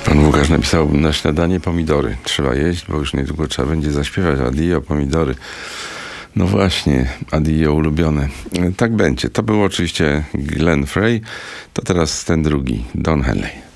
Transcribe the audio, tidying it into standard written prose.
Pan Łukasz napisał: na śniadanie pomidory. Trzeba jeść, bo już niedługo trzeba będzie zaśpiewać Adio, pomidory. No właśnie, Adio ulubione. Tak będzie. To był oczywiście Glenn Frey. To teraz ten drugi, Don Henley.